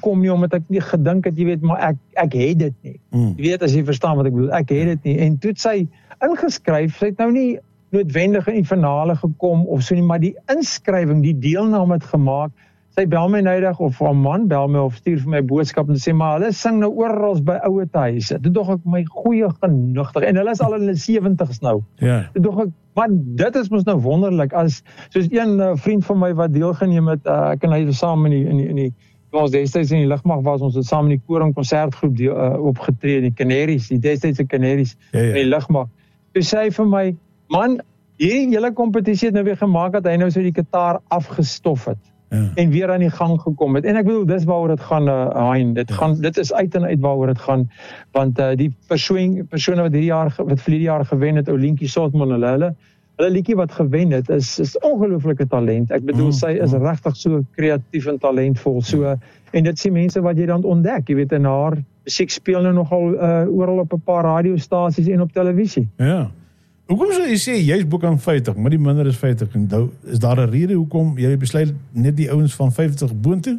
gekom nie, omdat ek nie gedink het, jy weet, maar ek het dit nie. Jy weet, as jy verstaan wat ek bedoel, ek het dit nie. En toe het sy ingeskryf, sy het nou nie noodwendig in die finale gekom of so nie, maar die inskrywing, die deelname het gemaak. Sy bel my nydig, of haar man bel my, of stuur vir my boodskap, en sê, maar hulle sing nou oral by ouer huise. Toe dog ek, my goeie genigtig, en hulle is al in hulle 70's nou. Toe dog ek, man, dit is mos nou wonderlik, soos een vriend van my wat deelgeneem het, ek en hy saam in die ons destyds in die lugmag was, ons het saam in die koor en konsertgroep opgetree, die Canaries, die destydse Canaries in die lugmag. Toe sê hy vir my, man, hierdie hele kompetisie het nou weer gemaak, dat hy nou so die kitaar afgestof het. En weer aan die gang gekom het. En ek bedoel, dis waaroor dit gaan, Hein. Dit is uit en uit waaroor dit gaan, want die persone wat verlede jaar gewen het, Olinkie Sotman, hulle liedjie wat gewen het, is ongelooflike talent. Ek bedoel, sy is regtig so kreatief en talentvol, en dit sien mense wat jy dan ontdek, jy weet, en haar musiek speel nou nogal oral op 'n paar radiostasies en op televisie. Ja. Hoekom sou jy sê, jy is boek aan 50, maar die minder is 50, en is daar 'n rede hoekom jy besluit net die ouens van 50 boontoe?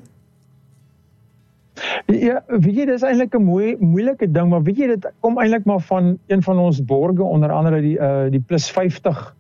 Ja, weet jy, dit is eintlik 'n moeilike ding, maar weet jy, dit kom eintlik maar van een van ons borge, onder andere die plus 50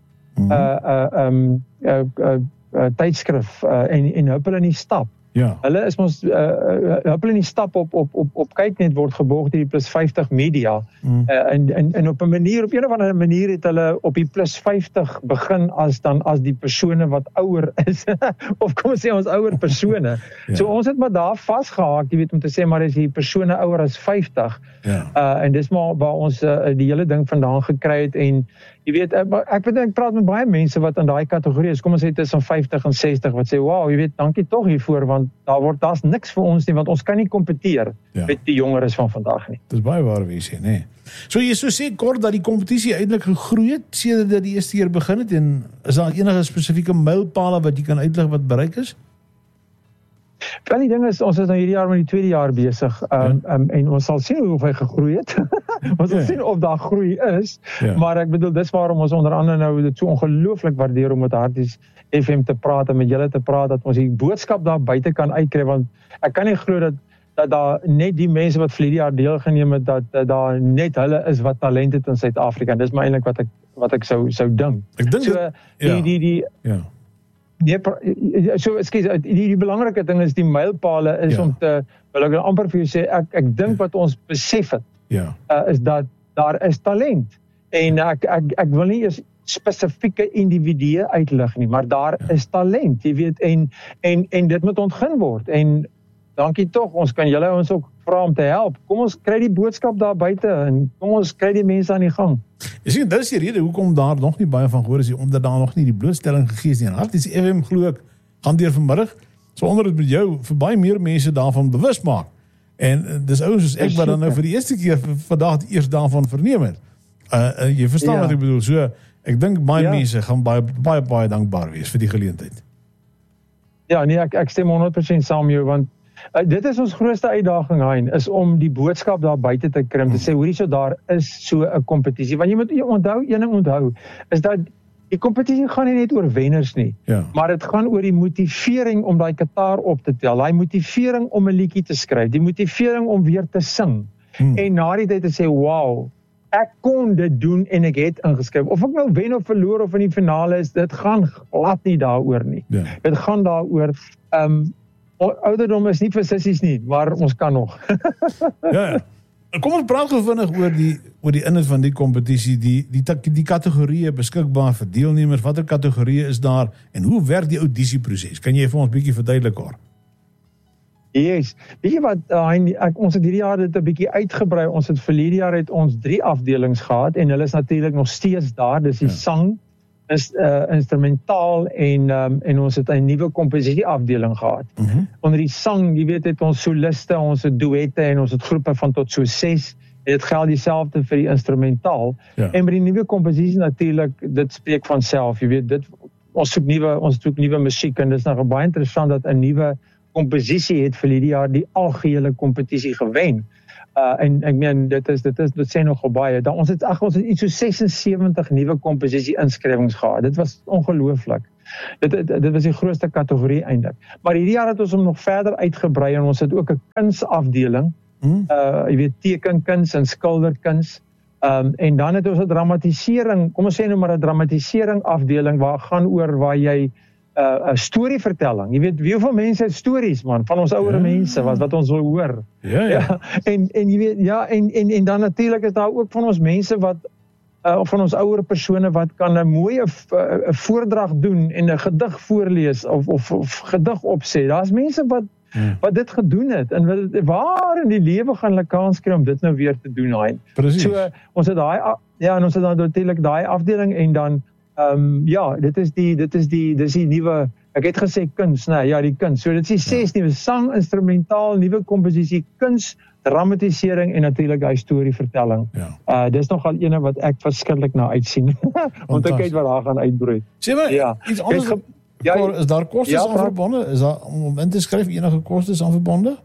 tydskrif, en Huppel in die Stap. Ja. Hulle is ons Huppel in die Stap op Kyknet word geborg deur die plus 50 media. En op 'n een of ander manier het hulle op die plus 50 begin as die persone wat ouer is. Of kom ons sê ons ouer persone. So ons het maar daar vasgehaak, jy weet, om te sê maar is die persone ouer as 50. En dis maar waar ons die hele ding vandaan gekry het, en jy weet, ek praat met baie mense wat in daai kategorie is, kom ons sê tussen 50 en 60, wat sê, wow, jy weet, dankie tog hiervoor, want daar's niks vir ons nie, want ons kan nie kompeteer met die jongeres van vandag nie. Dis baie waar wie sê, nee. So jy so sê kort dat die kompetisie eintlik gegroei het, sedert dit die eerste keer begin het, en is daar enige spesifieke mylpale wat jy kan uitlig wat bereik is? Wel, die ding is, ons is nou hierdie jaar met die tweede jaar besig, en ons sal sien hoe hy gegroei het. Ons sal sien of daar groei is, maar ek bedoel, dis waarom ons onder andere nou dit so ongelooflik waardeer om met Harties FM te praat en met julle te praat, dat ons die boodskap daar buite kan uitkry, want ek kan nie glo dat daar net die mense wat verlede jaar deelgeneem het, dat daar net hulle is wat talent het in Suid-Afrika, en dis maar eintlik wat ek sou dink. Ek dink so, die belangrike ding is die mylpale is om te, wil ek amper vir jou sê, ek dink wat ons besef het, is dat daar is talent, en ek wil nie eers spesifieke individue uitlig nie, maar daar is talent, jy weet, en dit moet ontgin word, en dankie tog, ons kan julle ons ook vra om te help, kom ons kry die boodskap daar buite, en kom ons kry die mense aan die gang. Jy sien, dit is die rede hoekom daar nog nie baie van gehoor is, omdat daar nog nie die blootstelling gegee is nie, en Harties FM glo ek, gaan deur vanmiddag, so onder dit met jou, vir baie meer mense daarvan bewus maak, en dis ouens soos ek, wat dan nou vir die eerste keer vandag eers daarvan verneem het, jy verstaan wat ek bedoel, so, ek dink baie mense gaan baie dankbaar wees vir die geleentheid. Ja, nee, ek stem 100% saam met jou, want dit is ons grootste uitdaging, Hein, is om die boodskap daar buite te kry, te sê, hoorie, so daar is so 'n kompetisie, want jy moet een ding onthou, is dat die kompetisie gaan nie net oor wenners nie, maar dit gaan oor die motivering om daai kitaar op te tel, daai motivering om 'n liedjie te skryf, die motivering om weer te sing, en na die tyd te sê, wow, ek kon dit doen en ek het ingeskryf, of ek nou wen of verloor of in die finale is, dit gaan glad nie daaroor nie, dit gaan daaroor, ouderdom is nie vir sissies nie, maar ons kan nog. Kom ons praat gou vinnig oor die inhoud van die kompetisie, die kategorieë beskikbaar vir deelnemers, watter kategorieë is daar, en hoe werk die audisieproses? Kan jy vir ons bietjie verduidelik hoor? Yes, weet jy wat, ons het hierdie jaar dit 'n bietjie uitgebrei, ons het verlede jaar het ons 3 afdelings gehad, en hulle is natuurlik nog steeds daar, dis die sang, instrumentaal, en ons het 'n nuwe komposisie afdeling gehad. Onder die sang, jy weet, het ons soliste, ons het duette, en ons het groepe van tot so 6, en dit geld dieselfde vir die instrumentaal, en by die nuwe komposisie natuurlik, dit spreek van self, jy weet, ons soek nuwe musiek, en dit is nou baie interessant dat 'n nuwe komposisie het vir hierdie jaar die algehele kompetisie gewen. En ek meen, dit sê nogal baie. Ons het iets so 76 nuwe komposisie inskrywings gehad. Dit was ongelooflik. dit was die grootste kategorie eintlik. Maar hierdie jaar het ons hom nog verder uitgebrei en ons het ook 'n kunsafdeling. Jy weet tekenkuns en skilderkuns. En dan het ons 'n dramatisering, kom ons sê nou maar 'n dramatisering afdeling waar gaan oor waar jy 'n storievertelling. Jy weet, hoeveel mense het stories man van ons ouer mense wat ons wil hoor. Ja. En jy weet en dan natuurlik is daar ook van ons mense wat of van ons ouer persone wat kan 'n mooi 'n voordrag doen en 'n gedig voorlees of gedig opsê. Daar's mense wat dit gedoen het en waar in die lewe gaan hulle kans kry om dit nou weer te doen hy. So ons het ons het dan natuurlik daai afdeling en dan dis die nuwe, ek het gesê kuns, die kuns. So dit is die 6 nuwe sang, instrumentaal, nuwe komposisie, kuns, dramatisering en natuurlik die storievertelling. Dis nogal ene wat ek verskriklik na uitsien om te kyk wat daar gaan uitbroei. Sê maar, iets anders. Is daar kostes aan verbonde? Is daar om in te skryf enige kostes aan verbonde?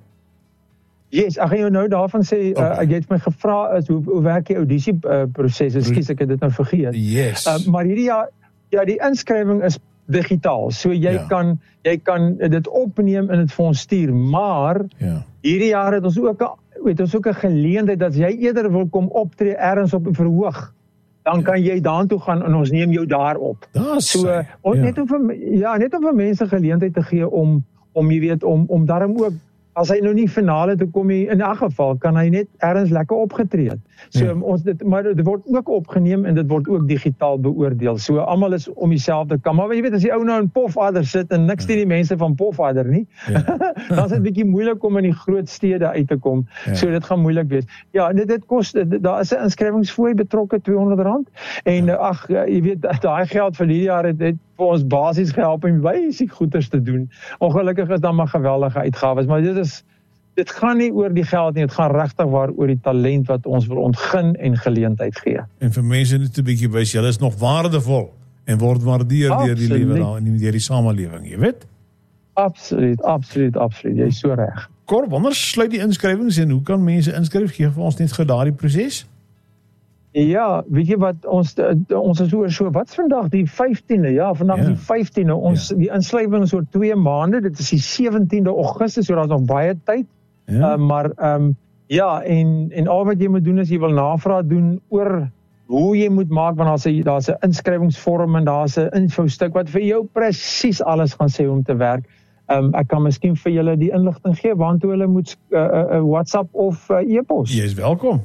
Yes, ek gaan jou nou daarvan sê, jy het my gevra hoe werk die audisie proses, ekskuus ek het dit nou vergeet. Yes. Maar hierdie jaar, die inskrywing is digitaal, so jy kan dit opneem en dit vir ons stuur, maar hierdie jaar het ons ook 'n geleentheid dat jy eerder wil kom optree ergens op 'n verhoog, dan kan jy daartoe gaan en ons neem jou daar op. So, net om vir mense geleentheid te gee om jy weet, om daarom ook, as hy nou nie finale te kom nie, in elk geval kan hy net ergens lekker opgetree het. So maar dit word ook opgeneem en dit word ook digitaal beoordeel. So almal is om dieselfde kam. Maar jy weet as die ou nou in Pofadder sit en niks die mense van Pofadder nie, dan is dit bietjie moeilik om in die groot stede uit te kom. So dit gaan moeilik wees. Ja, dit kos, daar is 'n inskrywingsfooi betrokke R200 en jy weet daai geld vir hierdie jaar het vir ons basies gehelp om basiese goeders te doen. Ongelukkig is dan maar geweldige uitgawes, maar dit gaan nie oor die geld nie, dit gaan regtig oor die talent wat ons wil ontgin en geleentheid gee. En vir mense net 'n bietjie wys, julle is nog waardevol en word waardeer deur die lewe daar en deur die samelewing, jy weet? Absoluut. Jy is so reg. Cor, wanneer sluit die inskrywings en hoe kan mense inskryf? Gee vir ons net gou daardie proses. Ja, weet jy wat, ons is so, wat is vandag, die 15e, vandag is die 15e, die inskrywing is oor 2 maande, dit is die 17de Augustus, so daar is nog baie tyd, maar en al wat jy moet doen is, jy wil navraag doen oor hoe jy moet maak, want daar's 'n inskrywingsvorm en daar's 'n infostuk wat vir jou presies alles gaan sê om te werk. Ek kan miskien vir julle die inligting gee, waartoe hulle moet WhatsApp of e-pos. Jy is welkom.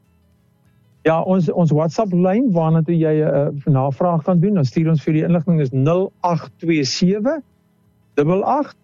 Ja, ons WhatsApp-lyn waarna toe jy 'n navraag kan doen, dan stuur ons vir die inligting is 0827 88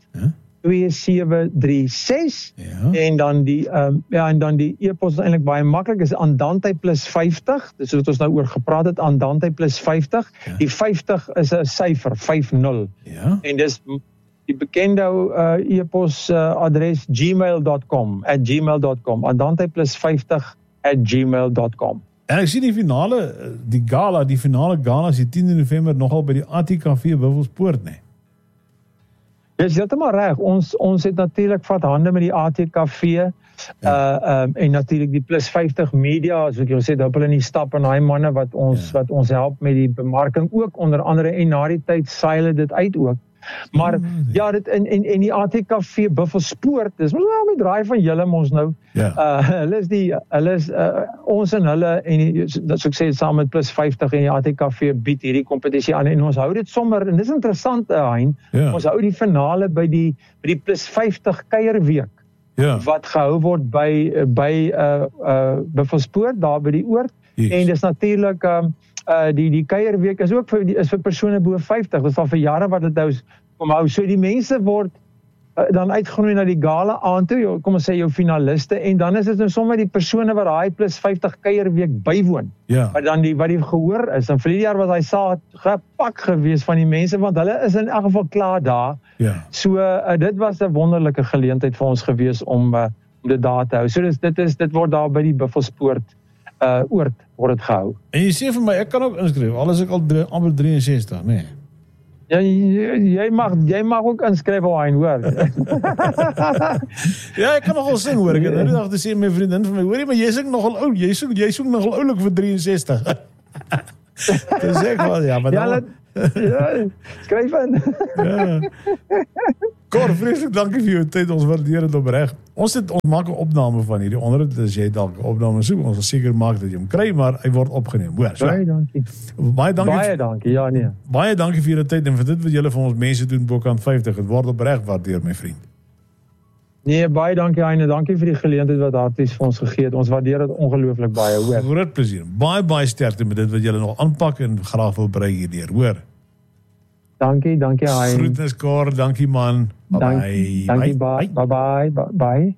2736 en dan die e-pos is eintlik baie maklik, is Andante plus 50, dis wat ons nou oor gepraat het, Andante plus 50, die 50 is 'n syfer, 50, en dis die bekende e-pos adres gmail.com, @gmail.com, Andante plus 50 @gmail.com. En ek sien die finale gala is die 10de November nogal by die ATKV Buffelspoort, nee. Dis heeltemal reg. Ons het natuurlik vat hande met die ATKV en natuurlik die plus 50 media, soos ek jou sê, dat hulle in die stap en daai manne wat ons help met die bemarking ook onder andere en na die tyd saai hulle dit uit ook. Maar dit in die ATKV Buffelspoort, dis mos nou 'n draai van julle mos nou. Hulle is ons en hulle en dat sou ek sê saam met plus 50 en die ATKV bied hierdie kompetisie aan en ons hou dit sommer en dis interessant Hein. Ons hou die finale by die plus 50 kuierweek. Wat gehou word by Buffelspoort daar by die oord en dis natuurlik die kuierweek is ook vir persone bo 50. Dit is al vir jare wat dit nou kom hou. So die mense word dan uitgenooi na die gala aan toe, kom ons sê jou finaliste, en dan is dit nou sommer die persone wat daai plus 50 kuierweek bywoon. Wat dan wat die gehoor is. En vir die jaar was hy saad gepak gewees van die mense, want hulle is in elk geval klaar daar. So dit was 'n wonderlike geleentheid vir ons gewees om dit daar te hou. So dit word daar by die Buffelspoort oord word dit gehou. En jy sê vir my, ek kan ook inskryf, al is ek al amper 63, nee. Ja, jy mag ook inskryf al Hein, hoor. Ja, ek kan nogal sing, hoor. Ek het nou die dag te sê my vriendin vir my, hoorie, maar jy sing nogal oud, jy sing nogal oulik vir 63. Dis ek wel, maar Ja, skryf in. Ja. Cor, vreeslik dankie vir jou tyd, ons waardeer dit opreg. Ons maak 'n opname van hierdie onderhoud, as jy dalk 'n opname soek, ons sal seker maak dat jy hom kry, maar hy word opgeneem. Hoor, so. Baie dankie. Baie dankie, ja nee. Baie dankie vir julle tyd en vir dit wat julle vir ons mense doen bokant 50. Dit word opreg waardeer, my vriend. Nee, baie dankie Heine, dankie vir die geleentheid wat Harties vir ons gegee het. Ons waardeer dit ongelooflik baie, hoor. Groot plesier. Baie sterkte met dit wat julle nog aanpak en graag wil brei hierdeur, hoor. Dankie Heine. Groetnis Cor, dankie man. Bye. Dankie, bye.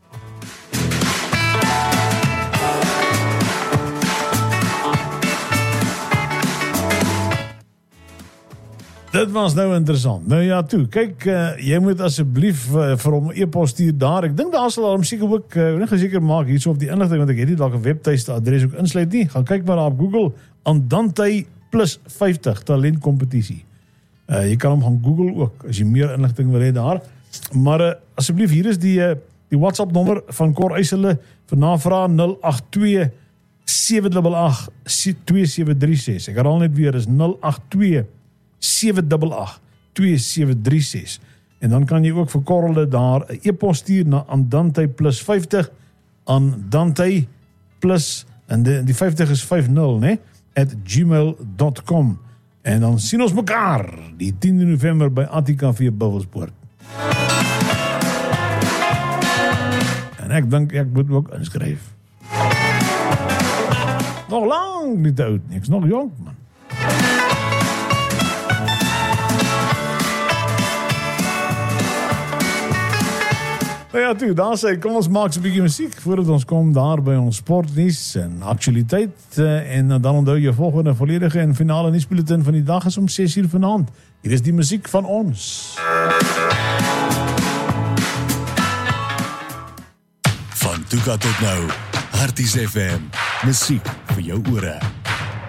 Dit was nou interessant. Nou ja, toe, kyk, jy moet asseblief vir hom e-pos stuur daar. Ek dink daar sal hom seker ook net geseker maak hierso op die inligting, want ek het nie dalk 'n webtuiste adres ook insluit nie. Gaan kyk maar daar op Google, Andante plus 50 talentkompetisie. Jy kan hom gaan Google ook as jy meer inligting wil hê daar. Maar asseblief, hier is die WhatsApp nommer van Cor Uysele vir navraag 082 788 2736. Ek herhaal net weer, is 082 788 2736. En dan kan jy ook vir Correlde daar 'n e-pos stuur na Andante plus 50 Andante plus en die 50 is 50, né? @gmail.com. En dan sien ons mekaar die 10de November by ATKV Buffelspoort. En ek dink ek moet ook inskryf. Nog lang nie te oud nie, ek's nog jonk man. Nou ja, toe, daar sê, kom ons maak so 'n bietjie musiek voordat ons kom daar by ons sportnuus en aktualiteit en dan onthou jy volgende volledige en finale nuusbulletin van die dag is om 6:00 vanaand. Hier is die musiek van ons. Van Tuka tot nou, Harties FM, musiek vir jou ore.